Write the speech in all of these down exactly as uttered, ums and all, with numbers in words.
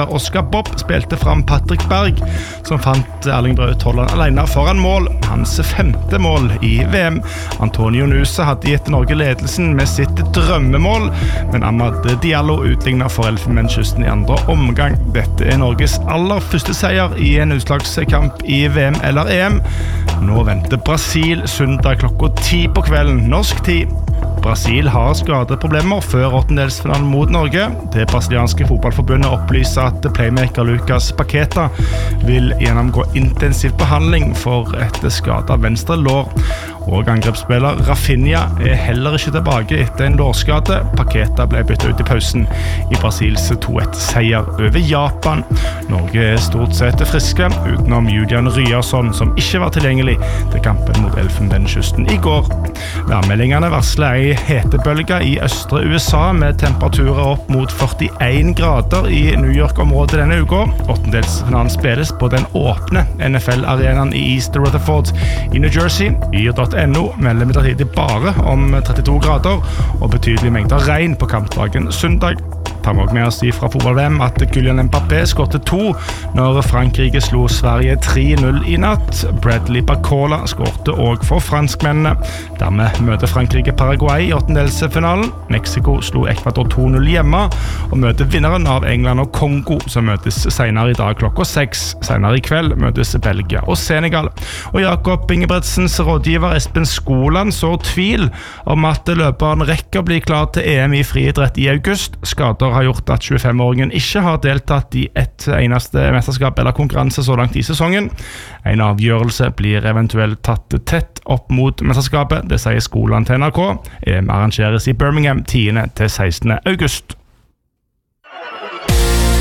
Oscar Bob spilte fram Patrick Berg, som fant Erling Braut Haaland alene foran mål, hans femte mål i V M. Antonio Nusa hadde gitt Norge ledelsen med sitt drømmemål, men Amad Diallo utlignet for Elfenbenskysten i andre omgang. Dette er Norges aller første seier i en utslagskamp i V M eller E M. Nå venter Brasil søndag klokka ti på kvelden, norsk tid. Brasil har skadeproblemer før åttendelsfinalen mot Norge. Det brasilianske fotballforbundet opplyser at playmaker Lucas Paqueta vil gjennomgå intensiv behandling for et skadet venstre lår. Og angrepsspiller Rafinha er heller ikke tilbake etter en lårskade. Paqueta ble byttet ut i pausen i Brasils to ett seier over Japan. Norge er stort sett friske, utenom Julian Ryerson, som ikke var tilgjengelig til kampen mot Elfenbenskysten i går. Værmeldingene varsler ei hetebølge i østre U S A med temperaturer opp mot førtien grader i New York-området denne uka. Åttendelsfinalen spilles på den åpne N F L-arenaen i East Rutherford i New Jersey. Yr punktum no melder midlertidig bare om trettito grader og betydelige mengder regn på kampdagen søndag. Tar vi også med oss fra fotball-V M at Kylian Mbappé skårte to når Frankrike slo Sverige tre null i natt. Bradley Barcola skårte også for franskmennene. Dermed møter Frankrike Paraguay i åttendelsfinalen. Mexico slo Ecuador to null hjemme og møter vinneren av England og Kongo, som møtes senere i dag klokka seks. Senere i kveld møtes Belgia og Senegal. Og Jakob Ingebrigtsens rådgiver Espen Skoland så tvil om at løperen rekker bli klar til E M i friidrett i august. Skader har gjort at tjuefem-åringen ikke har deltatt i et eneste mesterskap eller konkurranse så langt i sesongen. En avgjørelse blir eventuelt tatt tett opp mot mesterskapet, det sier Skoland til N R K. E M arrangeres i Birmingham tiende til sekstende august.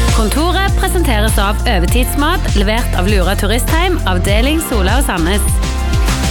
Kontoret presenteres av Øvetidsmat, levert av Lura Turistheim, avdeling Sola og Sandnes.